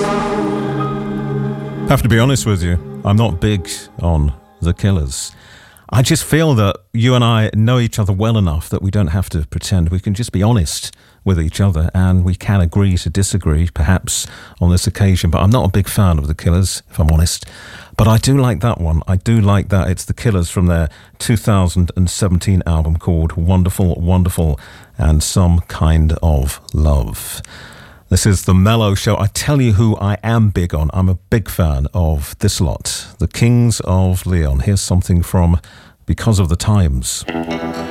I have to be honest with you, I'm not big on The Killers. I just feel that you and I know each other well enough that we don't have to pretend. We can just be honest with each other, and we can agree to disagree, perhaps, on this occasion. But I'm not a big fan of The Killers, if I'm honest. But I do like that one. I do like that. It's The Killers from their 2017 album called Wonderful, Wonderful, and Some Kind of Love. This is The Mellow Show. I tell you who I am big on. I'm a big fan of this lot, the Kings of Leon. Here's something from Because of the Times.